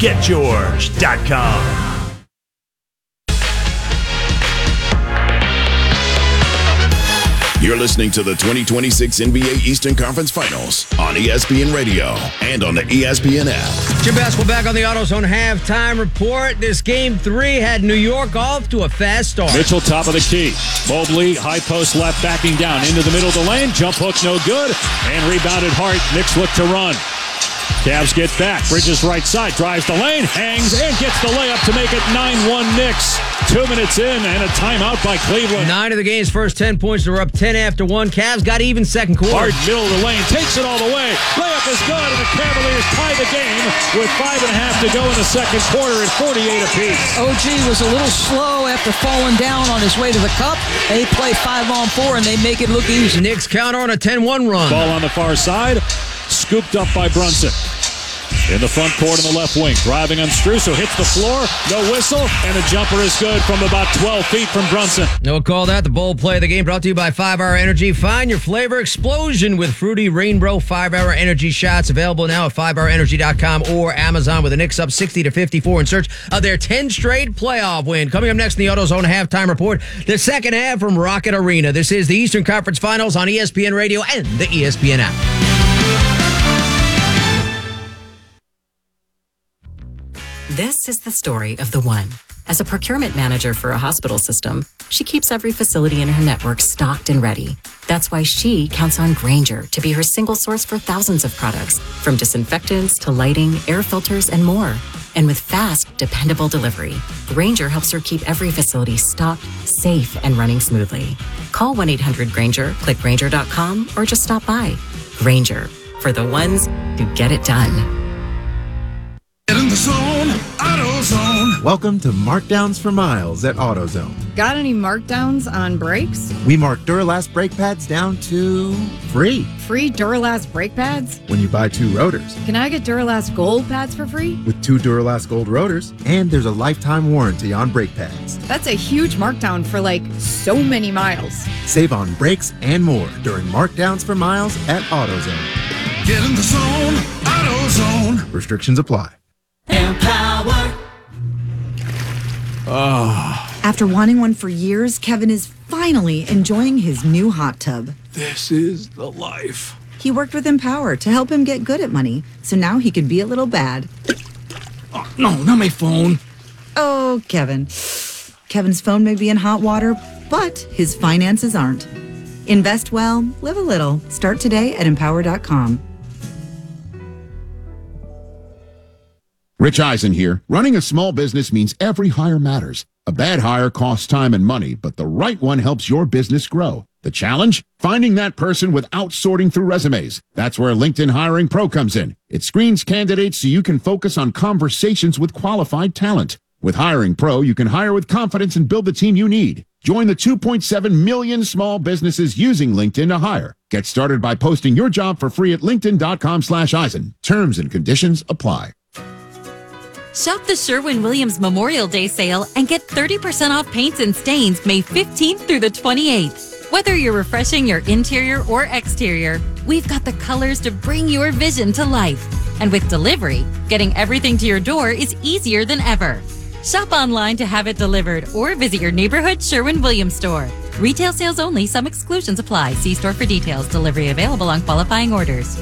GetYours.com. You're listening to the 2026 NBA Eastern Conference Finals on ESPN Radio and on the ESPN app. Jim Basketball back on the AutoZone halftime report. This game 3 had New York off to a fast start. Mitchell, top of the key. Mobley, high post left, backing down into the middle of the lane. Jump hook, no good. And rebounded Hart. Knicks look to run. Cavs get back. Bridges right side. Drives the lane. Hangs and gets the layup to make it 9-1 Knicks. 2 minutes in and a timeout by Cleveland. 9 of the game's first 10 points were up 10 after 1. Cavs got even second quarter. Hart, middle of the lane. Takes it all the way. Layup is good, and the Cavaliers tie the game with 5.5 to go in the second quarter at 48 apiece. OG was a little slow after falling down on his way to the cup. They play 5-on-4, and they make it look easy. Knicks counter on a 10-1 run. Ball on the far side. Scooped up by Brunson. In the front court on the left wing. Driving on Strus, who hits the floor. No whistle. And the jumper is good from about 12 feet from Brunson. No call that. The bold play of the game brought to you by 5-Hour Energy. Find your flavor explosion with Fruity Rainbow 5-Hour Energy shots. Available now at 5hourenergy.com or Amazon, with the Knicks up 60-54 in search of their 10th straight playoff win. Coming up next in the AutoZone halftime report, the second half from Rocket Arena. This is the Eastern Conference Finals on ESPN Radio and the ESPN app. This is the story of the one. As a procurement manager for a hospital system, she keeps every facility in her network stocked and ready. That's why she counts on Grainger to be her single source for thousands of products, from disinfectants to lighting, air filters, and more. And with fast, dependable delivery, Grainger helps her keep every facility stocked, safe, and running smoothly. Call 1-800-GRAINGER, click Grainger.com, or just stop by. Grainger, for the ones who get it done. Get in the zone, AutoZone. Welcome to Markdowns for Miles at AutoZone. Got any markdowns on brakes? We mark Duralast brake pads down to free. Free Duralast brake pads? When you buy 2 rotors. Can I get Duralast Gold pads for free? With 2 Duralast Gold rotors, and there's a lifetime warranty on brake pads. That's a huge markdown for so many miles. Save on brakes and more during Markdowns for Miles at AutoZone. Get in the zone, AutoZone. Restrictions apply. Empower. After wanting one for years, Kevin is finally enjoying his new hot tub. This is the life. He worked with Empower to help him get good at money, so now he can be a little bad. Oh, no, not my phone. Oh, Kevin. Kevin's phone may be in hot water, but his finances aren't. Invest well, live a little. Start today at Empower.com. Rich Eisen here. Running a small business means every hire matters. A bad hire costs time and money, but the right one helps your business grow. The challenge? Finding that person without sorting through resumes. That's where LinkedIn Hiring Pro comes in. It screens candidates so you can focus on conversations with qualified talent. With Hiring Pro, you can hire with confidence and build the team you need. Join the 2.7 million small businesses using LinkedIn to hire. Get started by posting your job for free at linkedin.com/Eisen. Terms and conditions apply. Shop the Sherwin-Williams Memorial Day sale and get 30% off paints and stains May 15th through the 28th. Whether you're refreshing your interior or exterior, we've got the colors to bring your vision to life. And with delivery, getting everything to your door is easier than ever. Shop online to have it delivered or visit your neighborhood Sherwin-Williams store. Retail sales only. Some exclusions apply. See store for details. Delivery available on qualifying orders.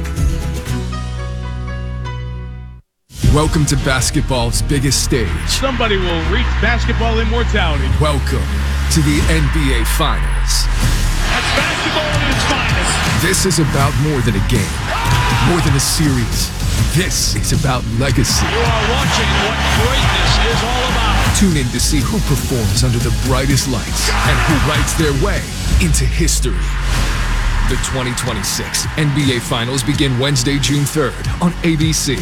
Welcome to basketball's biggest stage. Somebody will reach basketball immortality. Welcome to the NBA Finals. That's basketball at its finest. This is about more than a game, more than a series. This is about legacy. You are watching what greatness is all about. Tune in to see who performs under the brightest lights and who writes their way into history. The 2026 NBA Finals begin Wednesday, June 3rd on ABC.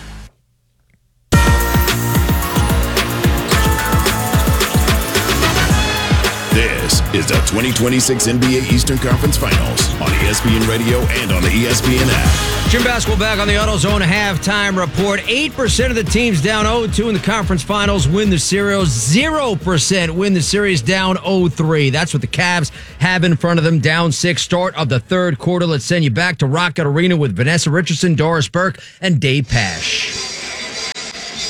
This is the 2026 NBA Eastern Conference Finals on ESPN Radio and on the ESPN app. Jim Basketball back on the AutoZone halftime report. 8% of the teams down 0-2 in the conference finals win the series. 0% win the series down 0-3. That's what the Cavs have in front of them. Down 6, start of the third quarter. Let's send you back to Rocket Arena with Vanessa Richardson, Doris Burke, and Dave Pasch.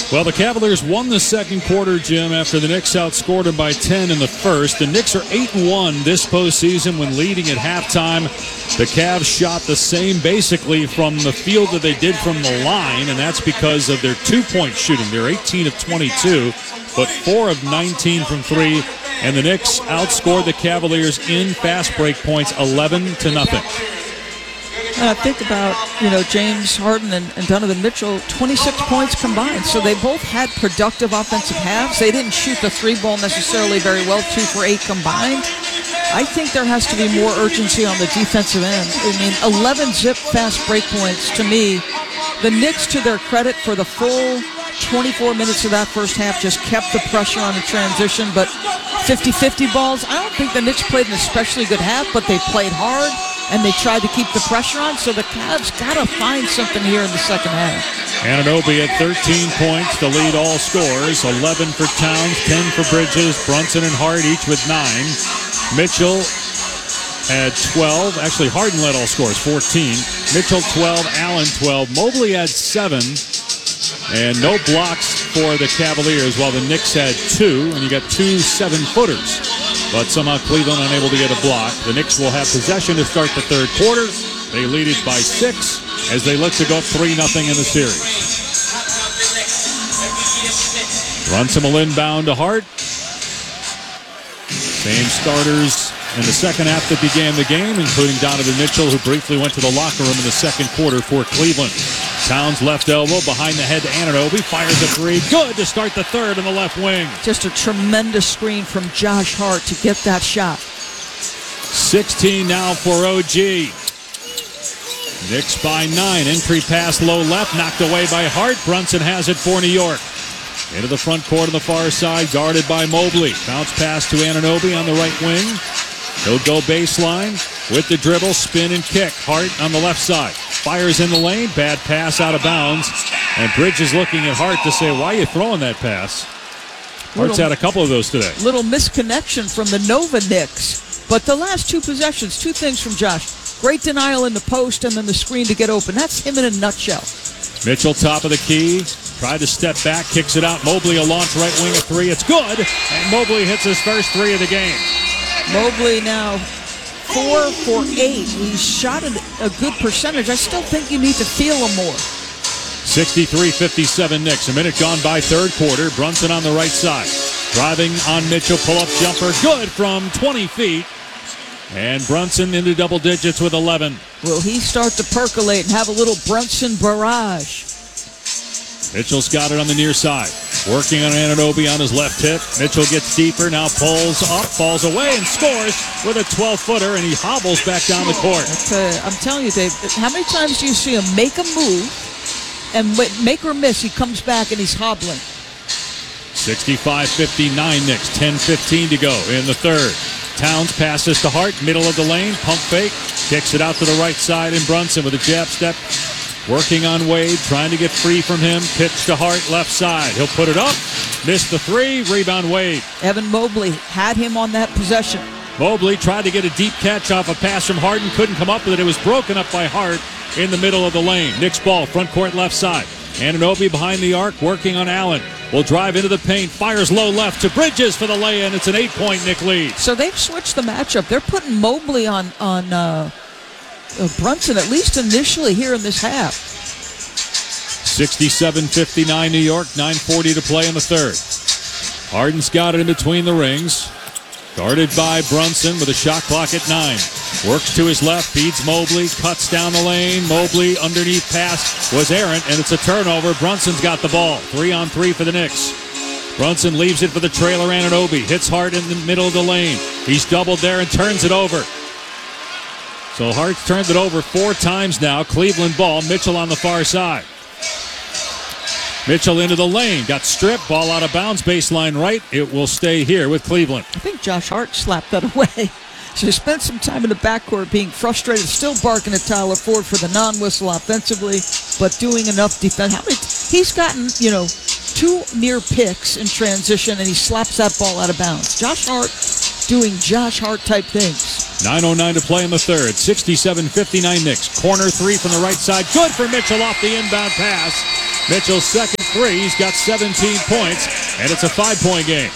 Well, the Cavaliers won the second quarter, Jim, after the Knicks outscored them by 10 in the first. The Knicks are 8-1 this postseason when leading at halftime. The Cavs shot the same basically from the field that they did from the line, and that's because of their two-point shooting. They're 18 of 22, but 4 of 19 from three. And the Knicks outscored the Cavaliers in fast break points 11-0. Think about, James Harden and Donovan Mitchell, 26 points combined. So they both had productive offensive halves. They didn't shoot the three ball necessarily very well, 2 for 8 combined. I think there has to be more urgency on the defensive end. 11 zip fast break points, to me. The Knicks, to their credit, for the full 24 minutes of that first half, just kept the pressure on the transition. But 50-50 balls, I don't think the Knicks played an especially good half, but they played hard. And they tried to keep the pressure on, so the Cavs got to find something here in the second half. Anunoby at 13 points to lead all scorers, 11 for Towns, 10 for Bridges, Brunson and Hart each with 9. Mitchell had 12. Actually, Harden led all scorers, 14. Mitchell 12, Allen 12. Mobley had 7. And no blocks for the Cavaliers, while the Knicks had 2, and you got 2 7-footers. But somehow Cleveland unable to get a block. The Knicks will have possession to start the third quarter. They lead it by 6 as they look to go 3-0 in the series. Brunson will inbound to Hart. Same starters in the second half that began the game, including Donovan Mitchell, who briefly went to the locker room in the second quarter for Cleveland. Towns left elbow behind the head to Anunoby. Fires a three. Good to start the third in the left wing. Just a tremendous screen from Josh Hart to get that shot. 16 now for OG. Knicks by 9. Entry pass low left. Knocked away by Hart. Brunson has it for New York. Into the front court on the far side. Guarded by Mobley. Bounce pass to Anunoby on the right wing. He'll go baseline with the dribble, spin, and kick. Hart on the left side. Fires in the lane. Bad pass out of bounds. And Bridges looking at Hart to say, why are you throwing that pass? Hart's had a couple of those today. Little misconnection from the Nova Knicks. But the last 2 possessions, 2 things from Josh. Great denial in the post and then the screen to get open. That's him in a nutshell. Mitchell top of the key. Tried to step back. Kicks it out. Mobley a launch right wing, a 3. It's good. And Mobley hits his first 3 of the game. Mobley now 4 for 8. He's shot a good percentage. I still think you need to feel him more. 63-57 Knicks. A minute gone by third quarter. Brunson on the right side. Driving on Mitchell. Pull-up jumper. Good from 20 feet. And Brunson into double digits with 11. Will he start to percolate and have a little Brunson barrage? Mitchell's got it on the near side. Working on Anunoby on his left hip. Mitchell gets deeper, now pulls up, falls away, and scores with a 12-footer, and he hobbles back down the court. I'm telling you, Dave, how many times do you see him make a move, and make or miss, he comes back and he's hobbling? 65-59 Knicks, 10:15 to go in the third. Towns passes to Hart, middle of the lane, pump fake, kicks it out to the right side, and Brunson with a jab step. Working on Wade, trying to get free from him. Pitch to Hart, left side. He'll put it up. Missed the 3. Rebound Wade. Evan Mobley had him on that possession. Mobley tried to get a deep catch off a pass from Harden. Couldn't come up with it. It was broken up by Hart in the middle of the lane. Knicks ball, front court left side. Anunoby behind the arc, working on Allen. Will drive into the paint. Fires low left to Bridges for the lay-in. It's an 8-point Knick lead. So they've switched the matchup. They're putting Mobley on Brunson, at least initially here in this half. 67-59 New York, 9:40 to play in the third. Harden's got it in between the rings. Guarded by Brunson with a shot clock at 9. Works to his left, feeds Mobley, cuts down the lane. Mobley underneath pass was errant, and it's a turnover. Brunson's got the ball. 3-on-3 for the Knicks. Brunson leaves it for the trailer Anunoby. Hits Hart in the middle of the lane. He's doubled there and turns it over. So Hart's turned it over 4 times now. Cleveland ball. Mitchell on the far side. Mitchell into the lane. Got stripped. Ball out of bounds. Baseline right. It will stay here with Cleveland. I think Josh Hart slapped that away. So he spent some time in the backcourt being frustrated, still barking at Tyler Ford for the non-whistle offensively, but doing enough defense. He's gotten, 2 near picks in transition, and he slaps that ball out of bounds. Josh Hart doing Josh Hart type things. 9:09 to play in the third. 67-59 Knicks. Corner 3 from the right side. Good for Mitchell off the inbound pass. Mitchell's second three. He's got 17 points, and it's a 5-point game.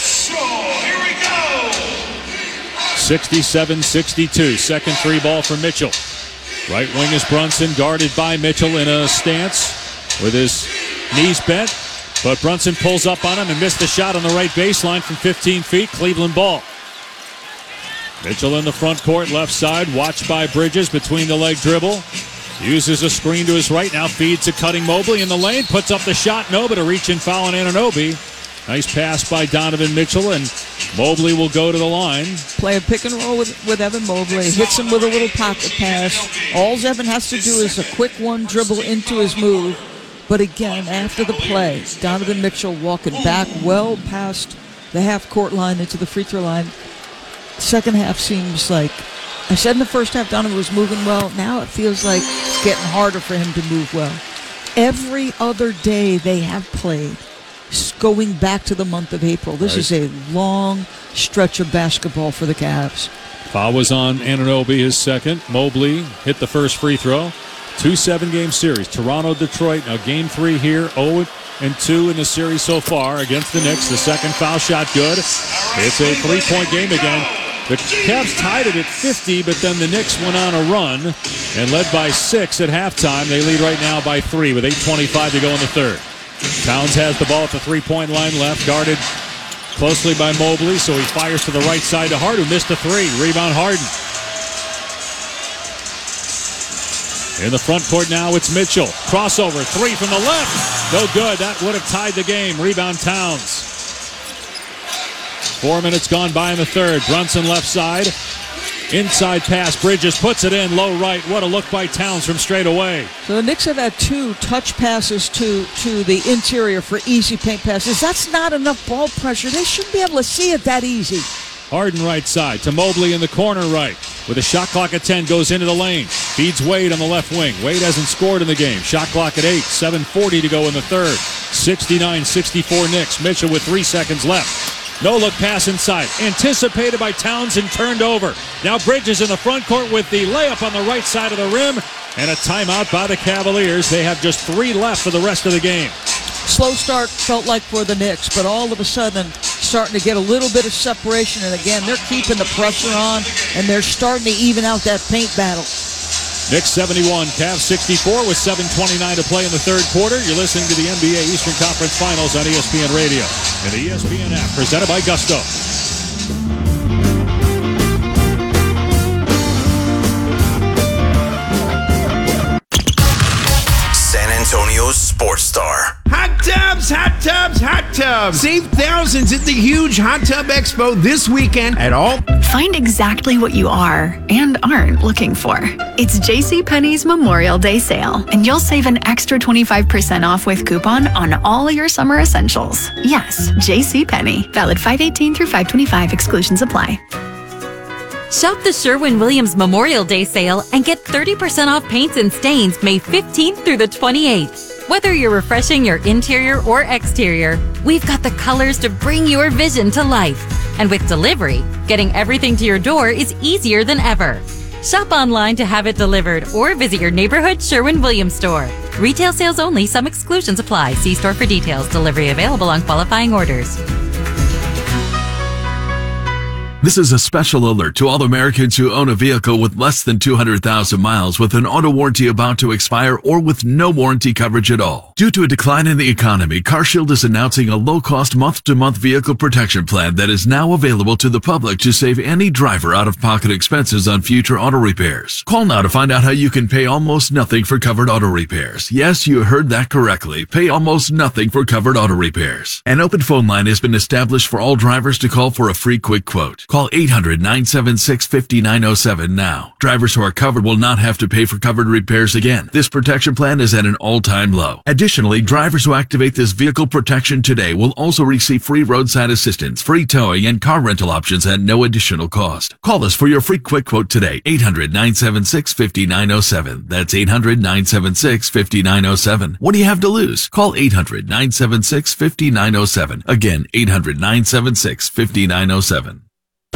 67-62. Second three ball for Mitchell. Right wing is Brunson, guarded by Mitchell in a stance with his knees bent. But Brunson pulls up on him and missed the shot on the right baseline from 15 feet. Cleveland ball. Mitchell in the front court, left side, watched by Bridges between the leg dribble. Uses a screen to his right, now feeds to Cutting Mobley in the lane, puts up the shot, no, but a reach-in foul on Anunoby. Nice pass by Donovan Mitchell, and Mobley will go to the line. Play a pick and roll with Evan Mobley, hits him with a little pocket pass. All Evan has to do is a quick one dribble into his move. But again, after the play, Donovan Mitchell walking back well past the half-court line into the free throw line. Second half seems like, I said in the first half Donovan was moving well. Now it feels like it's getting harder for him to move well. Every other day they have played, going back to the month of April. This is a long stretch of basketball for the Cavs. Foul was on Anunoby, his second. Mobley hit the first free throw. 2 7-game series. Toronto, Detroit. Now game 3 here. 0-2 in the series so far against the Knicks. The second foul shot good. It's a 3-point game again. The Cavs tied it at 50, but then the Knicks went on a run and led by 6 at halftime. They lead right now by 3 with 8:25 to go in the third. Towns has the ball at the 3-point line left, guarded closely by Mobley, so he fires to the right side to Hart, who missed a 3. Rebound Harden. In the front court now, it's Mitchell. Crossover, 3 from the left. No good. That would have tied the game. Rebound Towns. 4 minutes gone by in the third. Brunson left side. Inside pass. Bridges puts it in low right. What a look by Towns from straight away. So the Knicks have had 2 touch passes to the interior for easy paint passes. That's not enough ball pressure. They shouldn't be able to see it that easy. Harden right side to Mobley in the corner right. With a shot clock at 10, goes into the lane. Feeds Wade on the left wing. Wade hasn't scored in the game. Shot clock at 8. 7:40 to go in the third. 69-64 Knicks. Mitchell with 3 seconds left. No look pass inside. Anticipated by Towns and turned over. Now Bridges in the front court with the layup on the right side of the rim. And a timeout by the Cavaliers. They have just 3 left for the rest of the game. Slow start felt like for the Knicks, but all of a sudden starting to get a little bit of separation. And again, they're keeping the pressure on, and they're starting to even out that paint battle. Knicks 71, Cavs 64 with 7:29 to play in the third quarter. You're listening to the NBA Eastern Conference Finals on ESPN Radio and the ESPN app, presented by Gusto. San Antonio's sports star. Hot tubs, hot tubs, hot tubs. Save thousands at the huge Hot Tub Expo this weekend at all. Find exactly what you are and aren't looking for. It's JCPenney's Memorial Day sale, and you'll save an extra 25% off with coupon on all your summer essentials. Yes, JCPenney. Valid 5/18 through 5/25. Exclusions apply. Shop the Sherwin-Williams Memorial Day sale and get 30% off paints and stains May 15th through the 28th. Whether you're refreshing your interior or exterior, we've got the colors to bring your vision to life. And with delivery, getting everything to your door is easier than ever. Shop online to have it delivered or visit your neighborhood Sherwin-Williams store. Retail sales only. Some exclusions apply. See store for details. Delivery available on qualifying orders. This is a special alert to all Americans who own a vehicle with less than 200,000 miles with an auto warranty about to expire or with no warranty coverage at all. Due to a decline in the economy, CarShield is announcing a low-cost month-to-month vehicle protection plan that is now available to the public to save any driver out-of-pocket expenses on future auto repairs. Call now to find out how you can pay almost nothing for covered auto repairs. Yes, you heard that correctly. Pay almost nothing for covered auto repairs. An open phone line has been established for all drivers to call for a free quick quote. Call 800-976-5907 now. Drivers who are covered will not have to pay for covered repairs again. This protection plan is at an all-time low. Additionally, drivers who activate this vehicle protection today will also receive free roadside assistance, free towing, and car rental options at no additional cost. Call us for your free quick quote today. 800-976-5907. That's 800-976-5907. What do you have to lose? Call 800-976-5907. Again, 800-976-5907.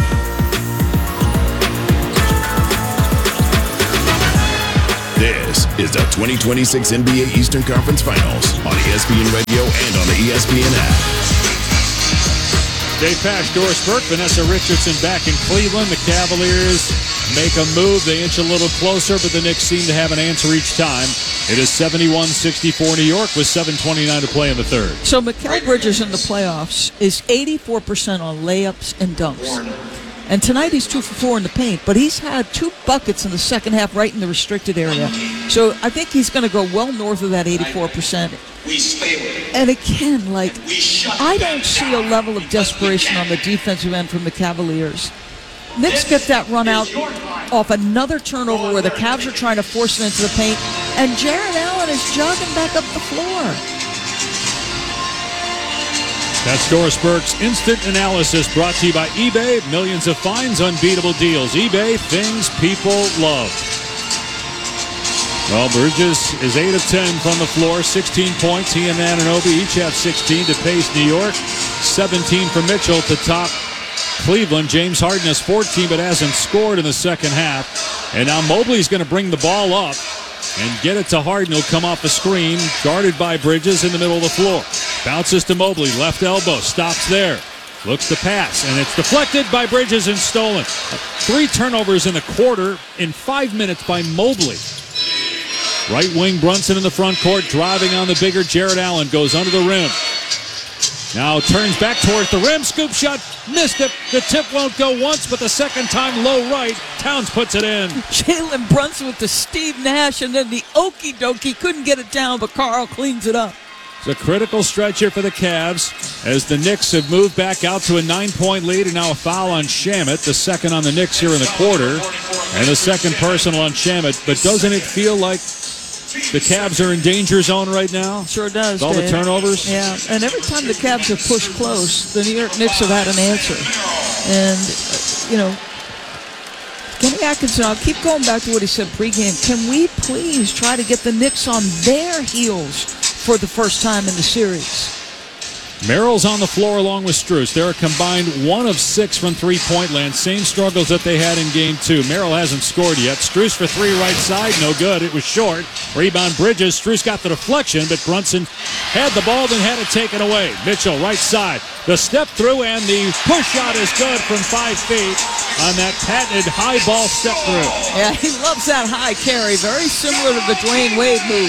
This is the 2026 NBA Eastern Conference Finals on ESPN Radio and on the ESPN app. Dave Pasch, Doris Burke, Vanessa Richardson back in Cleveland. The Cavaliers make a move. They inch a little closer, but the Knicks seem to have an answer each time. It is 71-64 New York with 7:29 to play in the third. So Mikal Bridges in the playoffs is 84% on layups and dunks. And tonight he's 2 for 4 in the paint, but he's had 2 buckets in the second half right in the restricted area. So I think he's going to go well north of that 84%. And again, I don't see a level of desperation on the defensive end from the Cavaliers. Knicks get that run out off another turnover where the Cavs are trying to force it into the paint, and Jared Allen is jogging back up the floor. That's Doris Burke's Instant Analysis, brought to you by eBay. Millions of finds, unbeatable deals. eBay, things people love. Well, Bridges is 8 of 10 from the floor, 16 points. He and Anunoby each have 16 to pace New York. 17 for Mitchell to top Cleveland. James Harden has 14 but hasn't scored in the second half. And now Mobley's going to bring the ball up and get it to Harden. He'll come off the screen, guarded by Bridges in the middle of the floor. Bounces to Mobley, left elbow, stops there. Looks to pass, and it's deflected by Bridges and stolen. 3 turnovers in the quarter in 5 minutes by Mobley. Right wing Brunson in the front court, driving on the bigger Jared Allen, goes under the rim. Now turns back towards the rim, scoop shot, missed it. The tip won't go once, but the second time low right, Towns puts it in. Jalen Brunson with the Steve Nash, and then the okie dokie, couldn't get it down, but Carl cleans it up. It's a critical stretch here for the Cavs as the Knicks have moved back out to a 9-point lead, and now a foul on Shamet, the second on the Knicks here in the quarter, and the second personal on Shamet. But doesn't it feel like the Cavs are in danger zone right now? Sure does, with all Dave. the turnovers? Yeah, and every time the Cavs have pushed close, the New York Knicks have had an answer. And, Kenny Atkinson, I'll keep going back to what he said pregame. Can we please try to get the Knicks on their heels for the first time in the series? Merrill's on the floor along with Strus. They're a combined 1 of 6 from three-point land. Same struggles that they had in Game 2. Merrill hasn't scored yet. Strus for 3 right side. No good. It was short. Rebound Bridges. Strus got the deflection, but Brunson had the ball, then had it taken away. Mitchell, right side. The step through, and the push shot is good from 5 feet on that patented high ball step through. Yeah, he loves that high carry. Very similar to the Dwayne Wade move.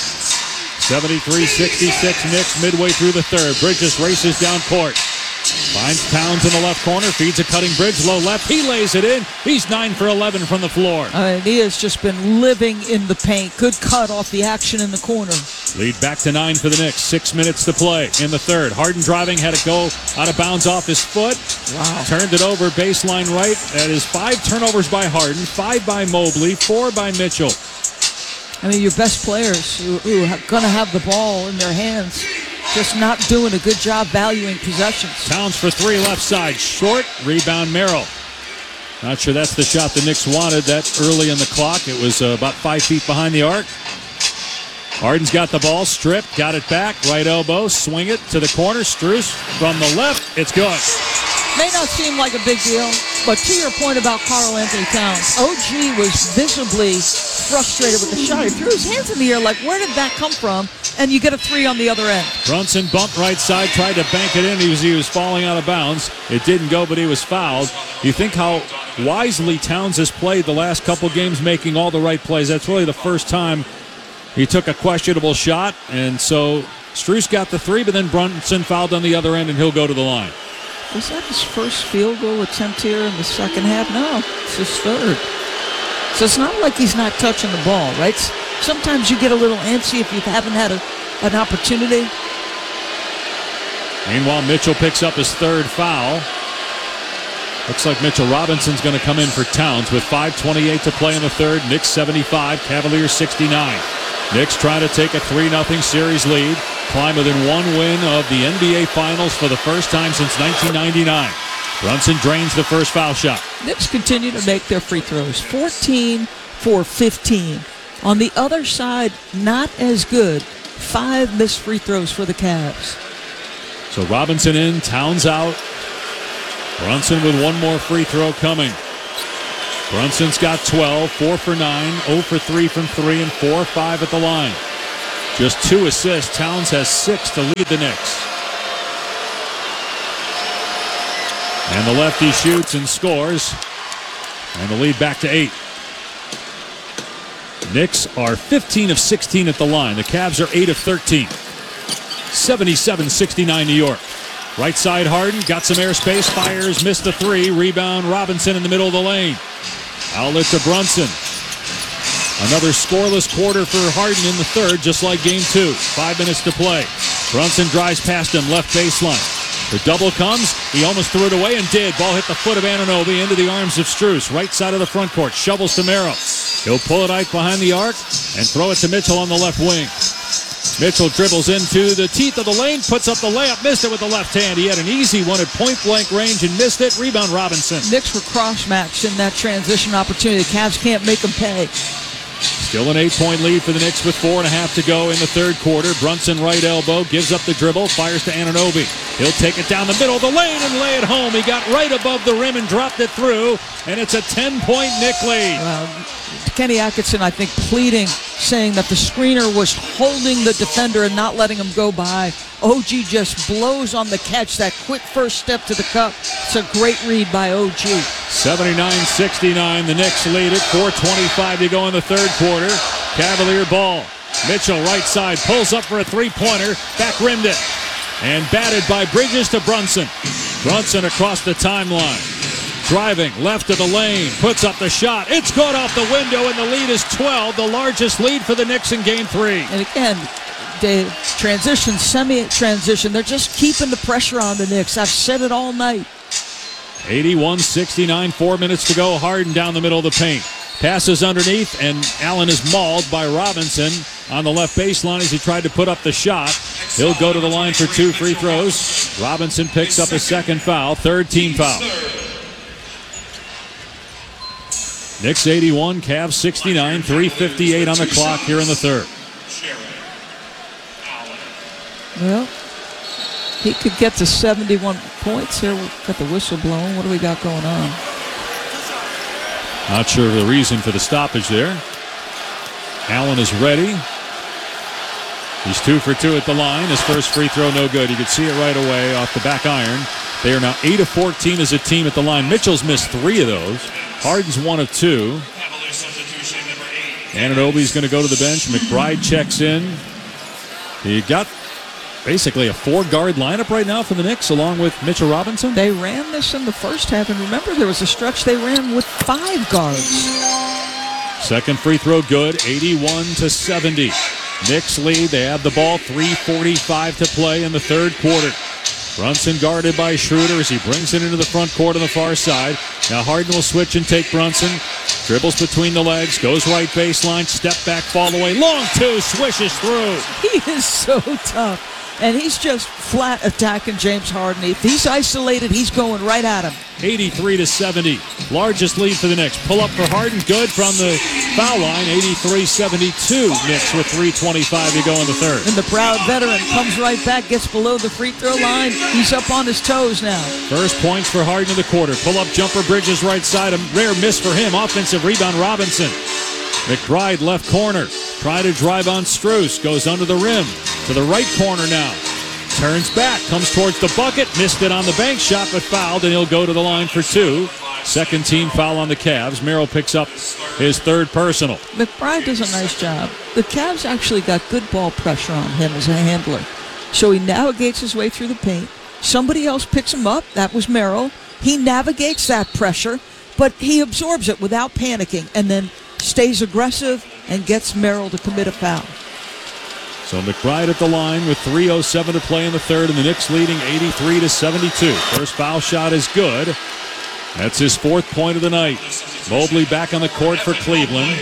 73-66 Knicks midway through the third. Bridges races down court. Finds Towns in the left corner. Feeds a cutting Bridge. Low left. He lays it in. He's 9 for 11 from the floor. He has just been living in the paint. Good cut off the action in the corner. Lead back to 9 for the Knicks. 6 minutes to play in the third. Harden driving. Had it go out of bounds off his foot. Wow. Turned it over baseline right. That is 5 turnovers by Harden. 5 by Mobley. 4 by Mitchell. I mean, your best players who are going to have the ball in their hands, just not doing a good job valuing possessions. Towns for 3 left side. Short. Rebound Merrill. Not sure that's the shot the Knicks wanted that early in the clock. It was about 5 feet behind the arc. Harden's got the ball. Stripped. Got it back. Right elbow. Swing it to the corner. Strus from the left. It's good. May not seem like a big deal, but to your point about Karl Anthony Towns, OG was visibly frustrated with the shot. He threw his hands in the air like, where did that come from? And you get a 3 on the other end. Brunson bumped right side, tried to bank it in. He was falling out of bounds. It didn't go, but he was fouled. You think how wisely Towns has played the last couple games, making all the right plays. That's really the first time he took a questionable shot. And so Strus got the 3, but then Brunson fouled on the other end, and he'll go to the line. Was that his first field goal attempt here in the second half? No, it's his third. So it's not like he's not touching the ball, right? Sometimes you get a little antsy if you haven't had an opportunity. Meanwhile, Mitchell picks up his 3rd foul. Looks like Mitchell Robinson's going to come in for Towns with 5:28 to play in the third. Knicks 75, Cavaliers 69. Knicks trying to take a 3-0 series lead. Climb within 1 win of the NBA Finals for the first time since 1999. Brunson drains the first foul shot. Knicks continue to make their free throws. 14 for 15. On the other side, not as good. 5 missed free throws for the Cavs. So Robinson in, Towns out. Brunson with 1 more free throw coming. Brunson's got 12, 4 for 9, 0 for 3 from 3, and 4 or 5 at the line. Just 2 assists. Towns has 6 to lead the Knicks. And the lefty shoots and scores. And the lead back to 8. Knicks are 15 of 16 at the line. The Cavs are 8 of 13. 77-69 New York. Right side Harden, got some airspace, fires, missed the 3. Rebound Robinson in the middle of the lane. Outlet to Brunson. Another scoreless quarter for Harden in the third, just like game 2. 5 minutes to play. Brunson drives past him, left baseline. The double comes, he almost threw it away and did. Ball hit the foot of Anunoby into the arms of Strus. Right side of the front court, shovels to Merrill. He'll pull it out behind the arc and throw it to Mitchell on the left wing. Mitchell dribbles into the teeth of the lane, puts up the layup, missed it with the left hand. He had an easy one at point-blank range and missed it. Rebound Robinson. Knicks were cross-matched in that transition opportunity. The Cavs can't make them pay. Still an 8-point lead for the Knicks with 4.5 to go in the third quarter. Brunson right elbow, gives up the dribble, fires to Anunoby. He'll take it down the middle of the lane and lay it home. He got right above the rim and dropped it through, and it's a 10-point Knick lead. Kenny Atkinson, I think, pleading, saying that the screener was holding the defender and not letting him go by. OG just blows on the catch, that quick first step to the cup. It's a great read by OG. 79-69, the Knicks lead it. 4:25 to go in the third quarter. Cavalier ball. Mitchell right side, pulls up for a three-pointer, back rimmed it. And batted by Bridges to Brunson. Brunson across the timeline. Driving left of the lane, puts up the shot. It's good off the window, and the lead is 12, the largest lead for the Knicks in game 3. And again, the transition, semi-transition, they're just keeping the pressure on the Knicks. I've said it all night. 81-69, 4 minutes to go. Harden down the middle of the paint. Passes underneath, and Allen is mauled by Robinson on the left baseline as he tried to put up the shot. He'll go to the line for 2 free throws. Robinson picks up a second foul, third team foul. Knicks 81, Cavs 69, 3:58 on the clock here in the third. Well, he could get to 71 points here. We've got the whistle blowing. What do we got going on? Not sure of the reason for the stoppage there. Allen is ready. He's 2 for 2 at the line. His first free throw no good. You could see it right away off the back iron. They are now 8 of 14 as a team at the line. Mitchell's missed 3 of those. Harden's 1 of 2. Anunoby's going to go to the bench. McBride checks in. He got basically a 4-guard lineup right now for the Knicks along with Mitchell Robinson. They ran this in the first half, and remember there was a stretch they ran with 5 guards. Second free throw good, 81-70. Knicks lead. They have the ball, 3:45 to play in the third quarter. Brunson guarded by Schroeder as he brings it into the front court on the far side. Now Harden will switch and take Brunson. Dribbles between the legs, goes right baseline, step back, fall away. Long 2, swishes through. He is so tough. And he's just flat attacking James Harden. If he's isolated, he's going right at him. 83-70. Largest lead for the Knicks. Pull up for Harden. Good from the foul line. 83-72. Knicks with 3:25 to go in the third. And the proud veteran comes right back, gets below the free throw line. He's up on his toes now. First points for Harden in the quarter. Pull up jumper, Bridges right side. A rare miss for him. Offensive rebound, Robinson. McBride left corner. Try to drive on Strus. Goes under the rim. To the right corner now. Turns back. Comes towards the bucket. Missed it on the bank shot, but fouled, and he'll go to the line for 2. Second team foul on the Cavs. Merrill picks up his third personal. McBride does a nice job. The Cavs actually got good ball pressure on him as a handler. So he navigates his way through the paint. Somebody else picks him up. That was Merrill. He navigates that pressure, but he absorbs it without panicking and then stays aggressive and gets Merrill to commit a foul. So McBride at the line with 3:07 to play in the third, and the Knicks leading 83-72. First foul shot is good. That's his 4th point of the night. Mobley back on the court for Cleveland.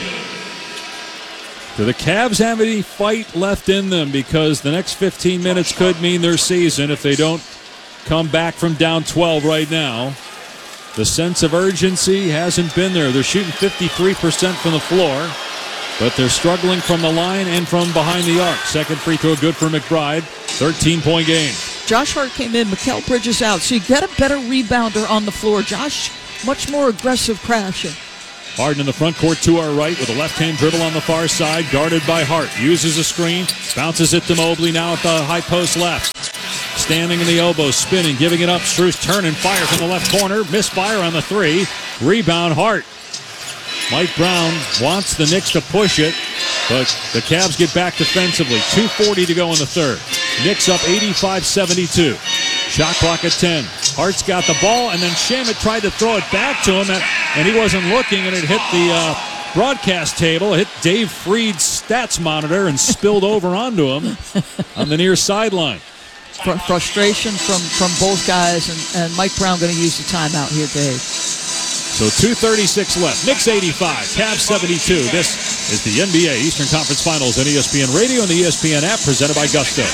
Do the Cavs have any fight left in them? Because the next 15 minutes could mean their season if they don't come back from down 12 right now. The sense of urgency hasn't been there. They're shooting 53% from the floor, but they're struggling from the line and from behind the arc. Second free throw good for McBride. 13-point game. Josh Hart came in, Mikal Bridges out, so you get a better rebounder on the floor. Josh, much more aggressive crashing. Harden in the front court to our right with a left-hand dribble on the far side, guarded by Hart. Uses a screen, bounces it to Mobley now at the high post left. Standing in the elbow, spinning, giving it up. Strus turning, fires in the left corner. Misfire on the three. Rebound, Hart. Mike Brown wants the Knicks to push it, but the Cavs get back defensively. 2:40 to go in the third. Knicks up 85-72. Shot clock at 10. Hart's got the ball, and then Shamet tried to throw it back to him, and he wasn't looking, and it hit the broadcast table, hit Dave Freed's stats monitor, and spilled over onto him on the near sideline. Frustration from both guys, and Mike Brown going to use the timeout here, Dave. So 2:36 left. Knicks 85, Cavs 72. This is the NBA Eastern Conference Finals on ESPN Radio and the ESPN app, presented by Gusto.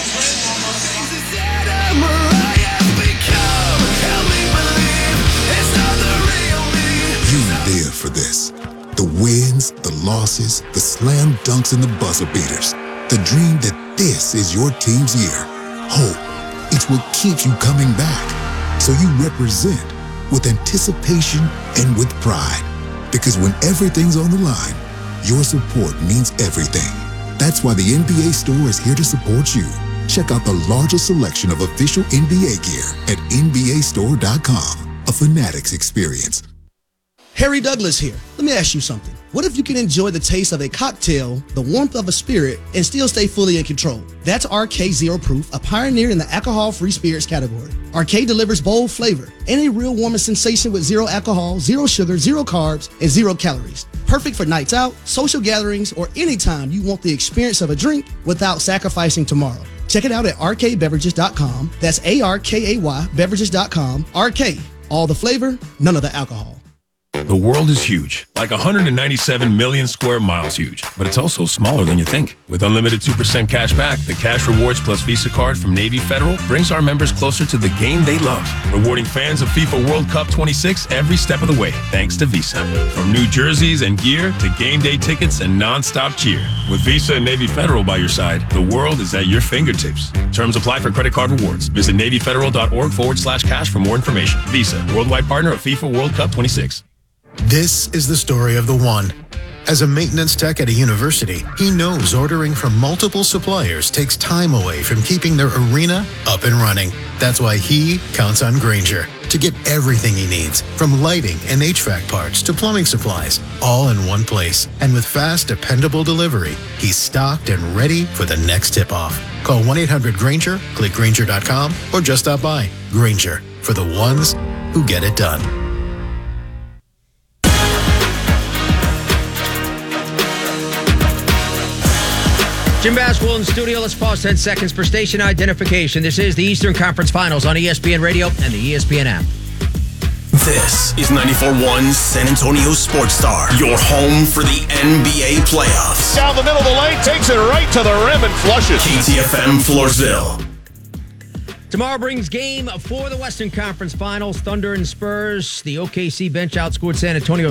You live for this. The wins, the losses, the slam dunks, and the buzzer beaters. The dream that this is your team's year. Hope. It's what keeps you coming back. So you represent with anticipation and with pride. Because when everything's on the line, your support means everything. That's why the NBA store is here to support you. Check out the largest selection of official NBA gear at NBAstore.com. A Fanatics experience. Harry Douglas here. Let me ask you something. What if you can enjoy the taste of a cocktail, the warmth of a spirit, and still stay fully in control? That's RK Zero Proof, a pioneer in the alcohol-free spirits category. RK delivers bold flavor and a real warming sensation with zero alcohol, zero sugar, zero carbs, and zero calories. Perfect for nights out, social gatherings, or anytime you want the experience of a drink without sacrificing tomorrow. Check it out at rkbeverages.com. That's ARKAY beverages.com. RK, all the flavor, none of the alcohol. The world is huge, like 197 million square miles huge, but it's also smaller than you think. With unlimited 2% cash back, the Cash Rewards Plus Visa card from Navy Federal brings our members closer to the game they love, rewarding fans of FIFA World Cup 26 every step of the way, thanks to Visa. From new jerseys and gear to game day tickets and non-stop cheer. With Visa and Navy Federal by your side, the world is at your fingertips. Terms apply for credit card rewards. Visit NavyFederal.org/cash for more information. Visa, worldwide partner of FIFA World Cup 26. This is the story of the one. As a maintenance tech at a university, he knows ordering from multiple suppliers takes time away from keeping their arena up and running. That's why he counts on Grainger to get everything he needs, from lighting and HVAC parts to plumbing supplies, all in one place. And with fast, dependable delivery, he's stocked and ready for the next tip-off. Call 1-800-GRAINGER, click Grainger.com, or just stop by. Grainger, for the ones who get it done. Jim Basketball in the studio. Let's pause 10 seconds for station identification. This is the Eastern Conference Finals on ESPN Radio and the ESPN app. This is 94.1 San Antonio Sports Star, your home for the NBA playoffs. Down the middle of the lane, takes it right to the rim and flushes. KTFM Floresville. Tomorrow brings game for the Western Conference Finals. Thunder and Spurs. The OKC bench outscored San Antonio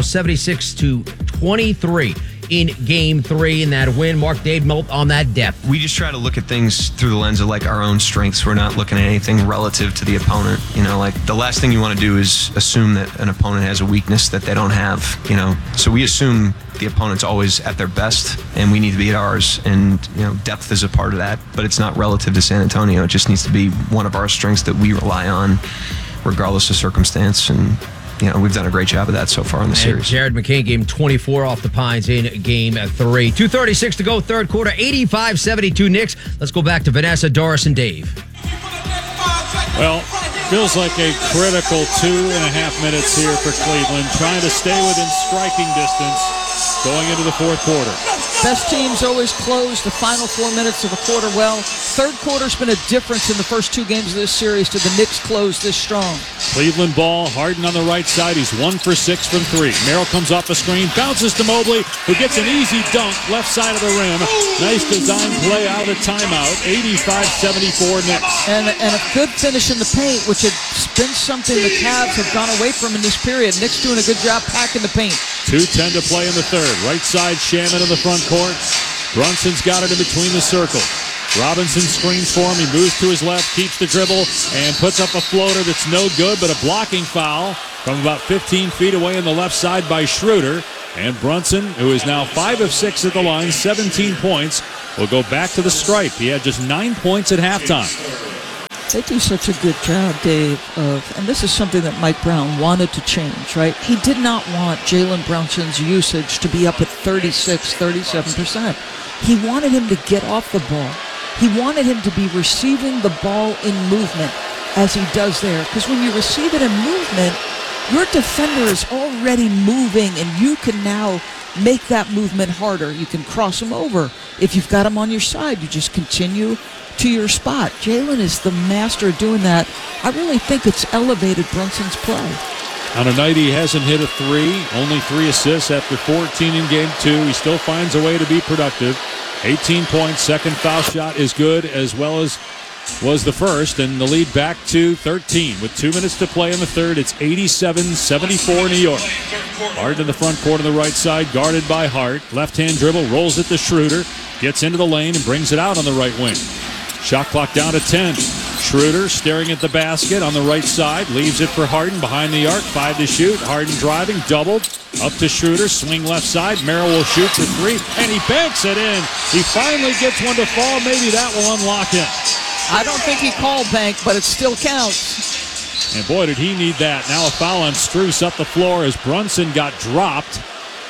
76-23 in Game 3 in that win. Mark Daigneault on that depth. We just try to look at things through the lens of like our own strengths. We're not looking at anything relative to the opponent. You know, like the last thing you want to do is assume that an opponent has a weakness that they don't have, you know. So we assume the opponent's always at their best and we need to be at ours, and you know, depth is a part of that, but it's not relative to San Antonio. It just needs to be one of our strengths that we rely on regardless of circumstance, and you know, we've done a great job of that so far in the series. Jared McCain gave him 24 off the Pines in Game 3. 2:36 to go, third quarter, 85-72 Knicks. Let's go back to Vanessa, Doris, and Dave. Well, feels like a critical 2.5 minutes here for Cleveland, trying to stay within striking distance going into the fourth quarter. Best teams always close the final 4 minutes of a quarter well. Third quarter's been a difference in the first two games of this series to the Knicks close this strong. Cleveland ball, Harden on the right side. He's 1 for 6 from 3. Merrill comes off the screen, bounces to Mobley, who gets an easy dunk left side of the rim. Nice design play out of timeout. 85-74 Knicks. And a good finish in the paint, which had been something the Cavs have gone away from in this period. Knicks doing a good job packing the paint. 2:10 to play in the third. Right side, Shamet in the front court. Brunson's got it in between the circle. Robinson screens for him. He moves to his left, keeps the dribble, and puts up a floater that's no good, but a blocking foul from about 15 feet away on the left side by Schroeder. And Brunson, who is now 5 of 6 at the line, 17 points, will go back to the stripe. He had just 9 points at halftime. They do such a good job, Dave, and this is something that Mike Brown wanted to change, right? He did not want Jalen Brunson's usage to be up at 36, 37%. He wanted him to get off the ball. He wanted him to be receiving the ball in movement as he does there. Because when you receive it in movement, your defender is already moving, and you can now make that movement harder. You can cross him over. If you've got him on your side, you just continue to your spot. Jalen is the master of doing that. I really think it's elevated Brunson's play. On a night he hasn't hit a 3, only 3 assists after 14 in game 2. He still finds a way to be productive. 18 points, second foul shot is good, as well as was the first, and the lead back to 13 with 2 minutes to play in the third. It's 87-74 New York. Harden in the front court on the right side, guarded by Hart. Left-hand dribble, rolls it to Schroeder, gets into the lane and brings it out on the right wing. Shot clock down to 10. Schroeder staring at the basket on the right side, leaves it for Harden behind the arc, 5 to shoot. Harden driving, doubled, up to Schroeder, swing left side. Merrill will shoot for 3, and he banks it in. He finally gets one to fall. Maybe that will unlock him. I don't think he called bank, but it still counts. And boy, did he need that. Now a foul on Strus up the floor as Brunson got dropped.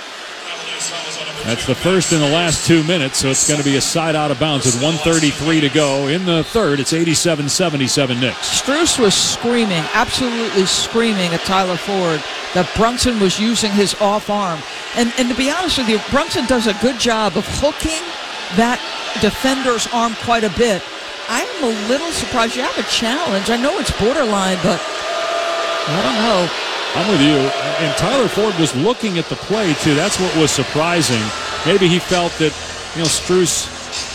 That's the first in the last 2 minutes, so it's going to be a side out of bounds with 1:33 to go. In the third, it's 87-77 Knicks. Strus was screaming, absolutely screaming at Tyler Ford that Brunson was using his off arm. And to be honest with you, Brunson does a good job of hooking that defender's arm quite a bit. I'm a little surprised. You have a challenge. I know it's borderline, but I don't know. I'm with you. And Tyler Ford was looking at the play, too. That's what was surprising. Maybe he felt that, Strus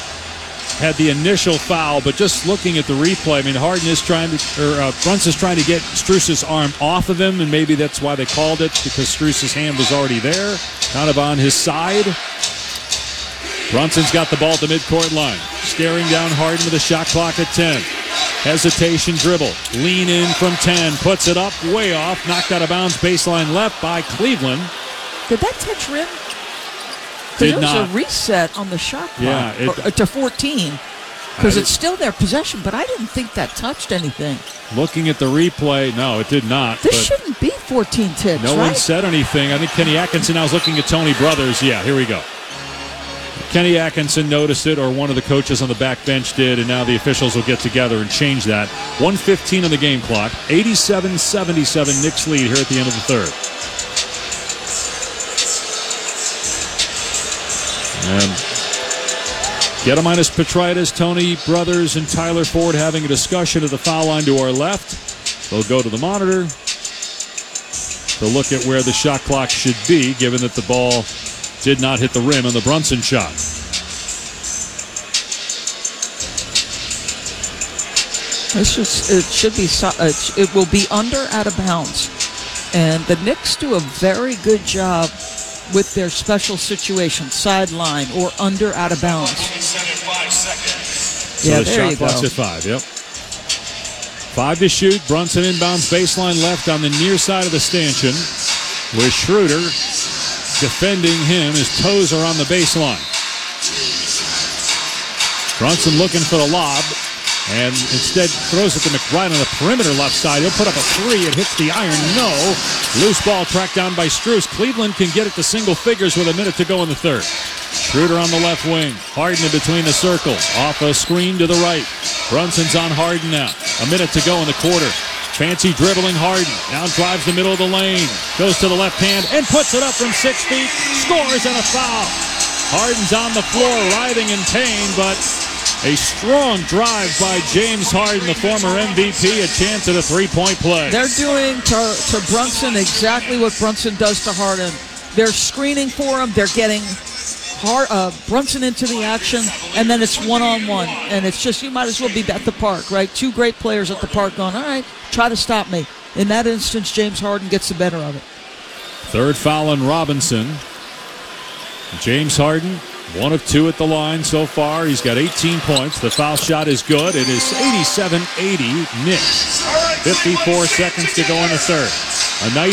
had the initial foul, but just looking at the replay, I mean, Brunson's trying to get Strus's arm off of him, and maybe that's why they called it, because Strus's hand was already there, kind of on his side. Brunson's got the ball at the midcourt line. Staring down Harden with a shot clock at 10. Hesitation dribble. Lean in from 10. Puts it up. Way off. Knocked out of bounds. Baseline left by Cleveland. Did that touch rim? Did there not. was a reset on the shot clock Yeah, to 14. Because it's still their possession, but I didn't think that touched anything. Looking at the replay, no, it did not. This shouldn't be 14 ticks, No one said anything. I think Kenny Atkinson now is looking at Tony Brothers. Yeah, here we go. Kenny Atkinson noticed it, or one of the coaches on the back bench did, and now the officials will get together and change that. 1:15 on the game clock. 87-77 Knicks lead here at the end of the third. And Gediminas Petraitis, Tony Brothers, and Tyler Ford having a discussion at the foul line to our left. They'll go to the monitor to look at where the shot clock should be, given that the ball did not hit the rim on the Brunson shot. It will be under out of bounds. And the Knicks do a very good job with their special situations, sideline or under out of bounds. So the shot clock's at 5, yep. 5 to shoot. Brunson inbounds baseline left on the near side of the stanchion, with Schroeder defending him. His toes are on the baseline. Brunson looking for the lob, and instead throws it to McBride on the perimeter left side. He'll put up a 3. It hits the iron. No. Loose ball tracked down by Strus. Cleveland can get it to single figures with a minute to go in the third. Schroeder on the left wing. Harden in between the circle. Off a screen to the right. Brunson's on Harden now. A minute to go in the quarter. Fancy dribbling Harden. Now drives the middle of the lane. Goes to the left hand and puts it up from 6 feet. Scores and a foul. Harden's on the floor writhing in pain, but a strong drive by James Harden, the former MVP, a chance at a three-point play. They're doing to Brunson exactly what Brunson does to Harden. They're screening for him. They're getting Brunson into the action, and then it's one-on-one. And it's just, you might as well be at the park, right? Two great players at the park going, all right, try to stop me. In that instance, James Harden gets the better of it. Third foul on Robinson. James Harden, 1 of 2 at the line so far. He's got 18 points. The foul shot is good. It is 87-80 Knicks. 54 seconds to go in the third. A nice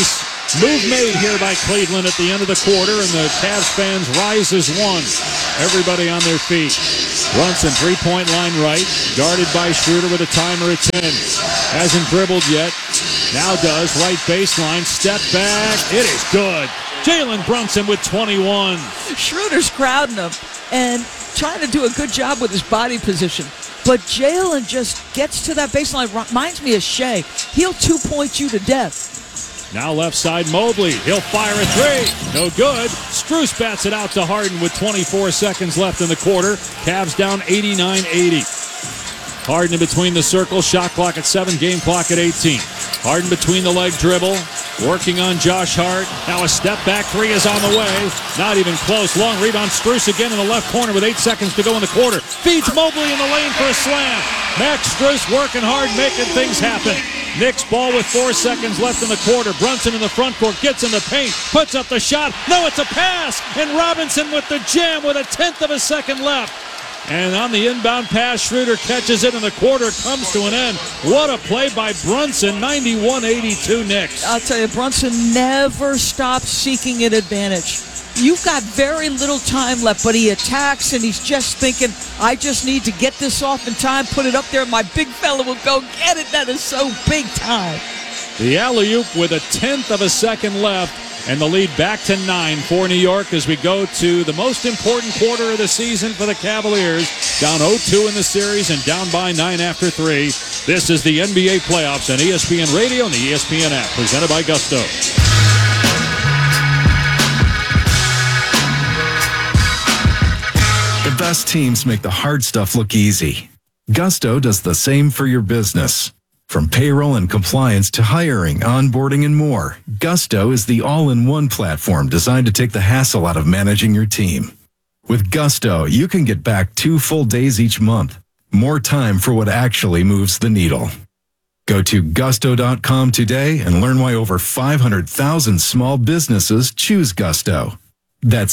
Move made here by Cleveland at the end of the quarter, and the Cavs fans rise as one. Everybody on their feet. Brunson, three-point line right, guarded by Schroeder with a timer at 10. Hasn't dribbled yet. Now does. Right baseline. Step back. It is good. Jalen Brunson with 21. Schroeder's crowding him and trying to do a good job with his body position. But Jalen just gets to that baseline. Reminds me of Shea. He'll 2-point you to death. Now left side, Mobley. He'll fire a three. No good. Strus bats it out to Harden with 24 seconds left in the quarter. Cavs down 89-80. Harden in between the circles. Shot clock at 7. Game clock at 18. Harden between the leg dribble. Working on Josh Hart. Now a step back three is on the way. Not even close. Long rebound. Strus again in the left corner with 8 seconds to go in the quarter. Feeds Mobley in the lane for a slam. Max Strus working hard, making things happen. Knicks ball with 4 seconds left in the quarter. Brunson in the front court, gets in the paint, puts up the shot. No, it's a pass, and Robinson with the jam with 1/10 of a second left. And on the inbound pass, Schroeder catches it, and the quarter comes to an end. What a play by Brunson, 91-82 Knicks. I'll tell you, Brunson never stops seeking an advantage. You've got very little time left, but he attacks, and he's just thinking, I just need to get this off in time, put it up there, and my big fella will go get it. That is so big time. The alley-oop with 1/10 of a second left, and the lead back to 9 for New York as we go to the most important quarter of the season for the Cavaliers. Down 0-2 in the series and down by 9 after 3. This is the NBA playoffs on ESPN Radio and the ESPN app, presented by Gusto. The best teams make the hard stuff look easy. Gusto does the same for your business. From payroll and compliance to hiring, onboarding, and more, Gusto is the all-in-one platform designed to take the hassle out of managing your team. With Gusto, you can get back 2 full days each month. More time for what actually moves the needle. Go to gusto.com today and learn why over 500,000 small businesses choose Gusto. That's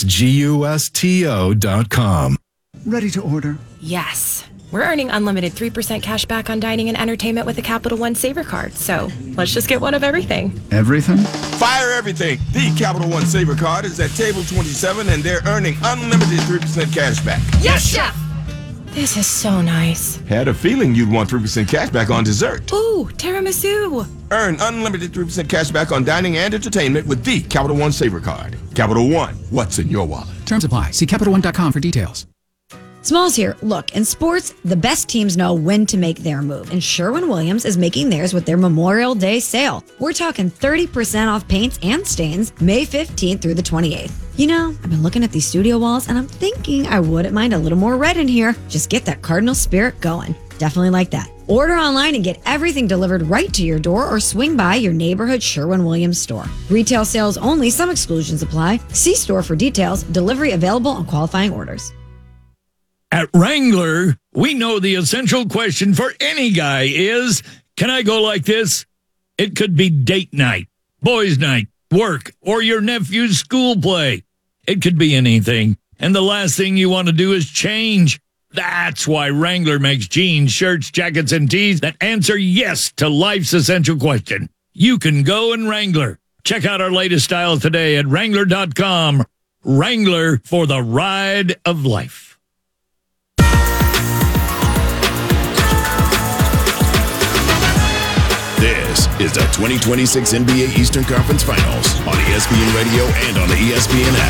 GUSTO.com. Ready to order? Yes. We're earning unlimited 3% cash back on dining and entertainment with a Capital One Saver card. So let's just get one of everything. Everything? Fire everything. The Capital One Saver card is at table 27, and they're earning unlimited 3% cash back. Yes, Chef! This is so nice. Had a feeling you'd want 3% cash back on dessert. Ooh, tiramisu. Earn unlimited 3% cash back on dining and entertainment with the Capital One Saver card. Capital One, what's in your wallet? Terms apply. See CapitalOne.com for details. Smalls here. Look, in sports, the best teams know when to make their move, and Sherwin-Williams is making theirs with their Memorial Day sale. We're talking 30% off paints and stains May 15th through the 28th. You know, I've been looking at these studio walls, and I'm thinking I wouldn't mind a little more red in here. Just get that Cardinal spirit going. Definitely like that. Order online and get everything delivered right to your door, or swing by your neighborhood Sherwin-Williams store. Retail sales only. Some exclusions apply. See store for details. Delivery available on qualifying orders. At Wrangler, we know the essential question for any guy is, can I go like this? It could be date night, boys' night, work, or your nephew's school play. It could be anything, and the last thing you want to do is change. That's why Wrangler makes jeans, shirts, jackets, and tees that answer yes to life's essential question. You can go in Wrangler. Check out our latest styles today at Wrangler.com. Wrangler, for the ride of life. This is the 2026 NBA Eastern Conference Finals on ESPN Radio and on the ESPN app.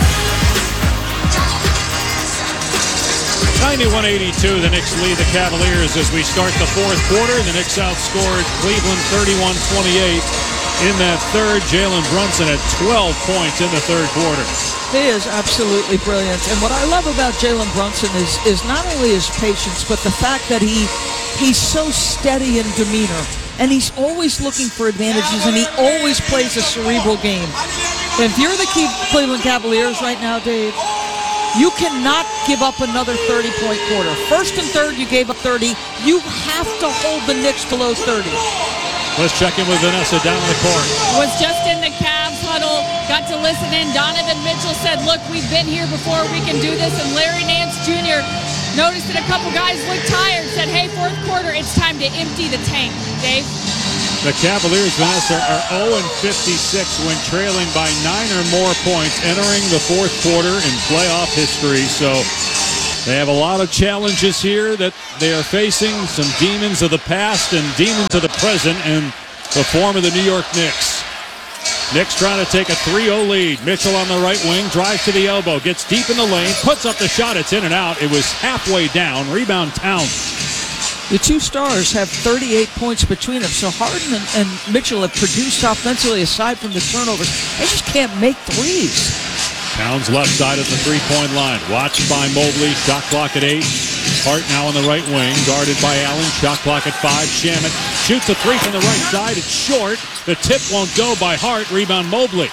91-82, the Knicks lead the Cavaliers as we start the fourth quarter. The Knicks outscored Cleveland 31-28. In that third, Jalen Brunson had 12 points in the third quarter. He is absolutely brilliant. And what I love about Jalen Brunson is not only his patience, but the fact that he's so steady in demeanor. And he's always looking for advantages, and he always plays a cerebral game. And if you're the Cleveland Cavaliers right now, Dave, you cannot give up another 30-point quarter. First and third, you gave up 30. You have to hold the Knicks below 30. Let's check in with Vanessa down in the court. Was just in the Cavs huddle, got to listen in. Donovan Mitchell said, look, we've been here before, we can do this. And Larry Nance Jr. noticed that a couple guys looked tired, said, hey, fourth quarter, it's time to empty the tank. Dave? The Cavaliers, Vanessa, are 0-56 when trailing by 9 or more points entering the fourth quarter in playoff history. So they have a lot of challenges here that they are facing, some demons of the past and demons of the present in the form of the New York Knicks. Knicks trying to take a 3-0 lead. Mitchell on the right wing, drives to the elbow, gets deep in the lane, puts up the shot, it's in and out. It was halfway down. Rebound Towns. The two stars have 38 points between them, so Harden and Mitchell have produced offensively aside from the turnovers. They just can't make threes. Towns left side of the three-point line. Watched by Mobley. Shot clock at 8. Hart now on the right wing. Guarded by Allen. Shot clock at 5. Shamet shoots a three from the right side. It's short. The tip won't go by Hart. Rebound Mobley.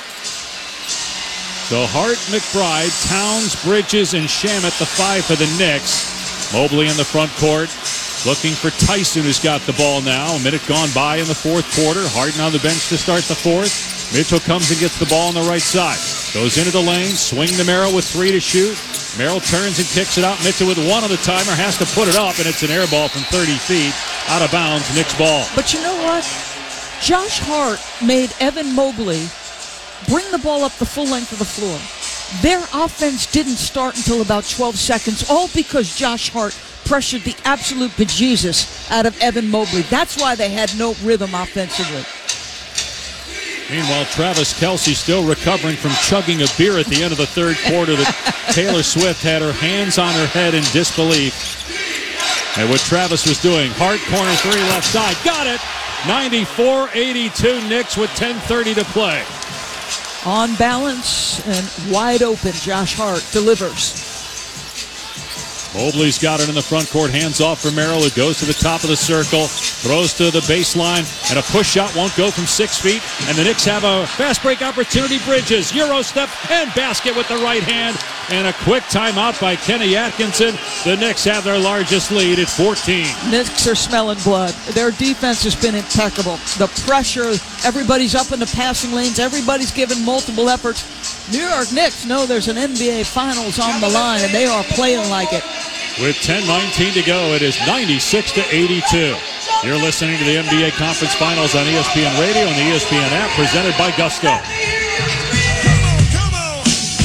So Hart, McBride, Towns, Bridges, and Shamet, the 5 for the Knicks. Mobley in the front court. Looking for Tyson, who's got the ball now. A minute gone by in the fourth quarter. Harden on the bench to start the fourth. Mitchell comes and gets the ball on the right side. Goes into the lane. Swing to Merrill with 3 to shoot. Merrill turns and kicks it out. Mitchell with 1 on the timer. Has to put it up, and it's an air ball from 30 feet. Out of bounds, Knicks ball. But you know what? Josh Hart made Evan Mobley bring the ball up the full length of the floor. Their offense didn't start until about 12 seconds, all because Josh Hart pressured the absolute bejesus out of Evan Mobley. That's why they had no rhythm offensively. Meanwhile, Travis Kelce still recovering from chugging a beer at the end of the third quarter that Taylor Swift had her hands on her head in disbelief. And what Travis was doing, Hart corner 3 left side, got it! 94-82 Knicks with 10:30 to play. On balance and wide open, Josh Hart delivers. Mobley's got it in the front court. Hands off for Merrill, who goes to the top of the circle. Throws to the baseline, and a push shot won't go from 6 feet. And the Knicks have a fast break opportunity. Bridges, Euro step, and basket with the right hand. And a quick timeout by Kenny Atkinson. The Knicks have their largest lead at 14. Knicks are smelling blood. Their defense has been impeccable. The pressure, everybody's up in the passing lanes. Everybody's given multiple efforts. New York Knicks know there's an NBA Finals on the line, and they are playing like it. With 10:19 to go, it is 96-82. You're listening to the NBA Conference Finals on ESPN Radio and the ESPN app, presented by Gusto. Come on.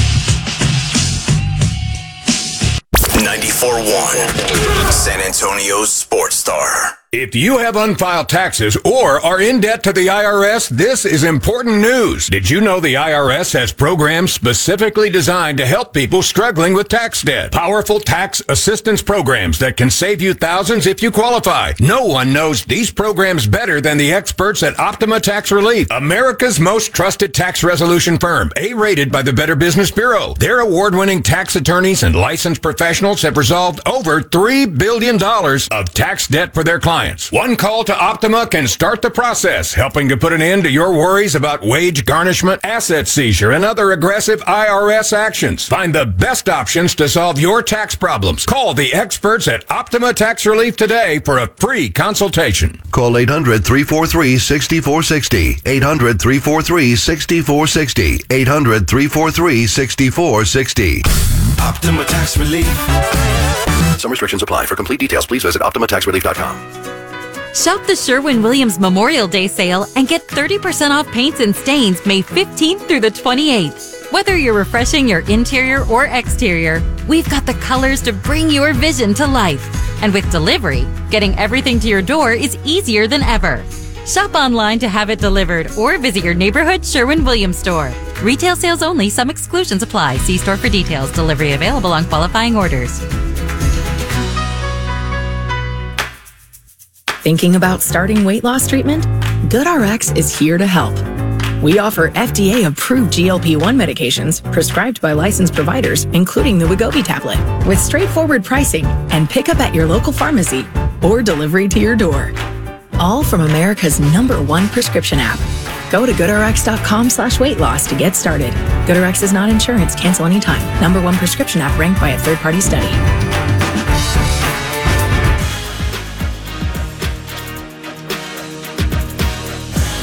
94.1 San Antonio's Sports Star. If you have unfiled taxes or are in debt to the IRS, this is important news. Did you know the IRS has programs specifically designed to help people struggling with tax debt? Powerful tax assistance programs that can save you thousands if you qualify. No one knows these programs better than the experts at Optima Tax Relief, America's most trusted tax resolution firm, A-rated by the Better Business Bureau. Their award-winning tax attorneys and licensed professionals have resolved over $3 billion of tax debt for their clients. One call to Optima can start the process, helping to put an end to your worries about wage garnishment, asset seizure, and other aggressive IRS actions. Find the best options to solve your tax problems. Call the experts at Optima Tax Relief today for a free consultation. Call 800-343-6460. 800-343-6460. 800-343-6460. Optima Tax Relief. Some restrictions apply. For complete details, please visit OptimaTaxRelief.com. Shop the Sherwin-Williams Memorial Day sale and get 30% off paints and stains May 15th through the 28th. Whether you're refreshing your interior or exterior, we've got the colors to bring your vision to life. And with delivery, getting everything to your door is easier than ever. Shop online to have it delivered or visit your neighborhood Sherwin-Williams store. Retail sales only. Some exclusions apply. See store for details. Delivery available on qualifying orders. Thinking about starting weight loss treatment? GoodRx is here to help. We offer FDA-approved GLP-1 medications prescribed by licensed providers, including the Wegovy tablet, with straightforward pricing and pickup at your local pharmacy or delivery to your door. All from America's #1 prescription app. Go to GoodRx.com/weight loss to get started. GoodRx is not insurance. Cancel anytime. #1 prescription app ranked by a third-party study.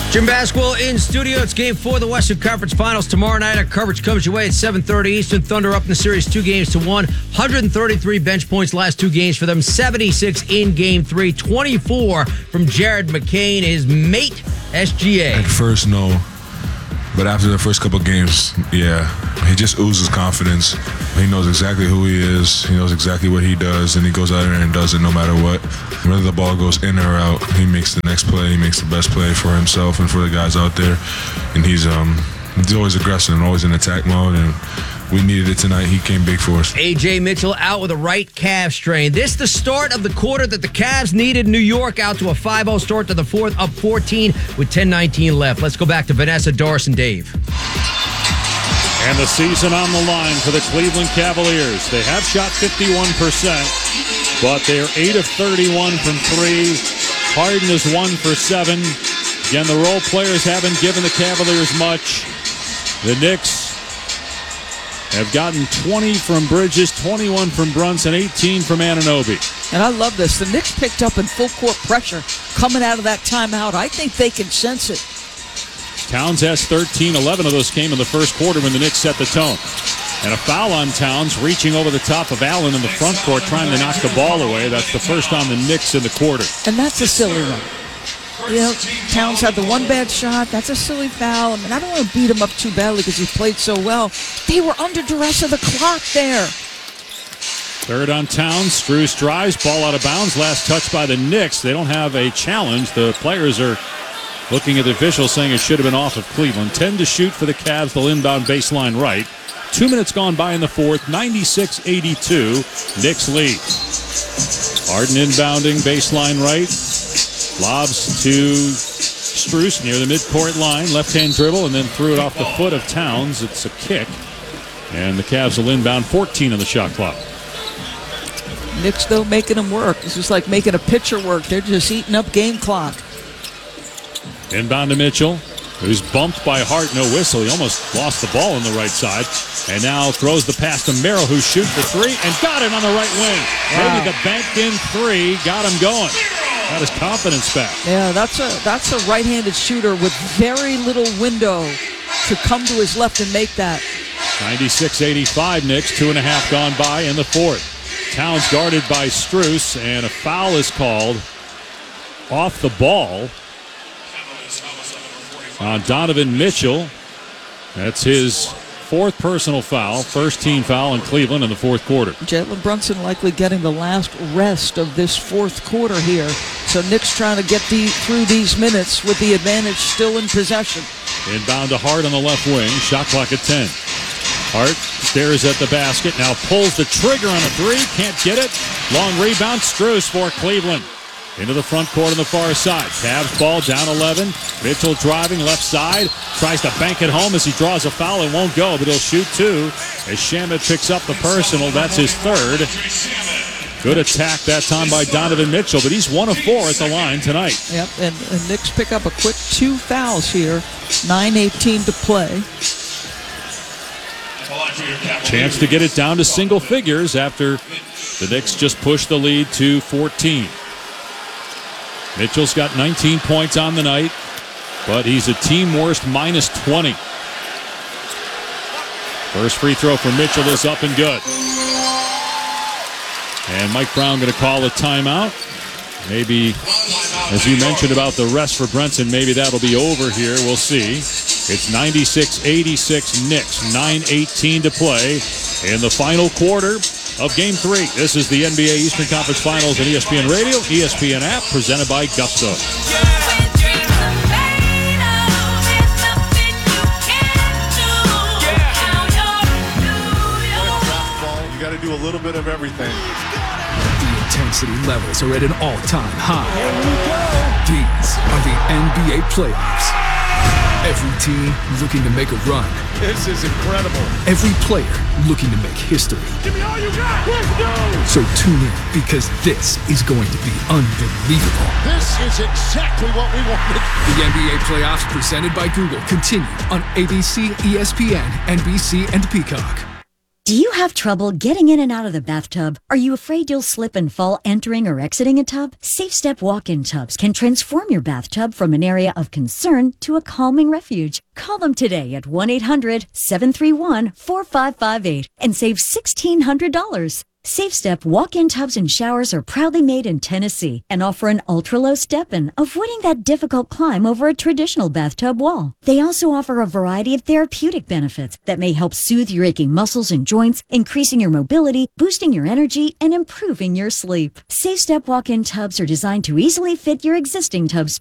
Jim Basquil in studio. It's Game 4 of the Western Conference Finals. Tomorrow night, our coverage comes your way at 7:30 Eastern. Thunder up in the series 2-1. 133 bench points last 2 games for them. 76 in Game 3. 24 from Jared McCain, his mate, SGA. At first, no. But after the first couple games, yeah, he just oozes confidence. He knows exactly who he is. He knows exactly what he does, and he goes out there and does it no matter what. Whether the ball goes in or out, he makes the next play. He makes the best play for himself and for the guys out there. And he's always aggressive and always in attack mode, and we needed it tonight. He came big for us. A.J. Mitchell out with a right calf strain. This the start of the quarter that the Cavs needed. New York out to a 5-0 start to the fourth, up 14 with 10:19 left. Let's go back to Vanessa, Doris, and Dave. And the season on the line for the Cleveland Cavaliers. They have shot 51%, but they are 8 of 31 from 3. Harden is 1 for 7. Again, the role players haven't given the Cavaliers much. The Knicks have gotten 20 from Bridges, 21 from Brunson, 18 from Anunoby. And I love this. The Knicks picked up in full court pressure coming out of that timeout. I think they can sense it. Towns has 13. 11 of those came in the first quarter when the Knicks set the tone. And a foul on Towns, reaching over the top of Allen in the front court, trying to knock the ball away. That's the first on the Knicks in the quarter. And that's a silly one. You know, Towns had the one bad shot. That's a silly foul. I mean, I don't want to beat him up too badly because he played so well. They were under duress of the clock there. Third on Towns. Strus drives. Ball out of bounds. Last touch by the Knicks. They don't have a challenge. The players are looking at the officials saying it should have been off of Cleveland. 10 to shoot for the Cavs. They'll inbound baseline right. 2 minutes gone by in the fourth. 96-82. Knicks lead. Harden inbounding baseline right. Lobs to Strus near the midcourt line. Left-hand dribble and then threw it off the foot of Towns. It's a kick. And the Cavs will inbound 14 on the shot clock. Knicks, though, making them work. It's just like making a pitcher work. They're just eating up game clock. Inbound to Mitchell, who's bumped by Hart. No whistle. He almost lost the ball on the right side. And now throws the pass to Merrill, who shoots the three and got it on the right wing. Wow. Maybe the banked-in three got him going. Got his confidence back. Yeah, that's a right-handed shooter with very little window to come to his left and make that. 96-85 Knicks, 2.5 gone by in the fourth. Towns guarded by Strus, and a foul is called off the ball on Donovan Mitchell. That's his fourth personal foul, first team foul in Cleveland in the fourth quarter. Jalen Brunson likely getting the last rest of this fourth quarter here. So Knicks trying to get through these minutes with the advantage still in possession. Inbound to Hart on the left wing, shot clock at 10. Hart stares at the basket, now pulls the trigger on a three, can't get it. Long rebound, Strus for Cleveland. Into the front court on the far side. Cavs ball down 11. Mitchell driving left side. Tries to bank it home as he draws a foul. It won't go, but he'll shoot 2. As Shamet picks up the personal. That's his third. Good attack that time by Donovan Mitchell, but he's 1 of 4 at the line tonight. Yep, and Knicks pick up a quick 2 fouls here. 9:18 to play. Chance to get it down to single figures after the Knicks just pushed the lead to 14. Mitchell's got 19 points on the night, but he's a team worst minus 20. First free throw for Mitchell is up and good. And Mike Brown going to call a timeout. Maybe, as you mentioned about the rest for Brunson, maybe that'll be over here. We'll see. It's 96-86 Knicks, 9:18 to play in the final quarter of Game 3. This is the NBA Eastern Conference Finals on ESPN Radio, ESPN app, presented by Gusto. You got to do a little bit of everything. The intensity levels are at an all-time high. These are the NBA playoffs. Every team looking to make a run. This is incredible. Every player looking to make history. Give me all you got. Let's go. So tune in, because this is going to be unbelievable. This is exactly what we wanted. The NBA playoffs presented by Google continue on ABC, ESPN, NBC, and Peacock. Do you have trouble getting in and out of the bathtub? Are you afraid you'll slip and fall entering or exiting a tub? Safe Step walk-in tubs can transform your bathtub from an area of concern to a calming refuge. Call them today at 1-800-731-4558 and save $1,600. Safe Step walk-in tubs and showers are proudly made in Tennessee and offer an ultra-low step-in, avoiding that difficult climb over a traditional bathtub wall. They also offer a variety of therapeutic benefits that may help soothe your aching muscles and joints, increasing your mobility, boosting your energy, and improving your sleep. Safe Step walk-in tubs are designed to easily fit your existing tubs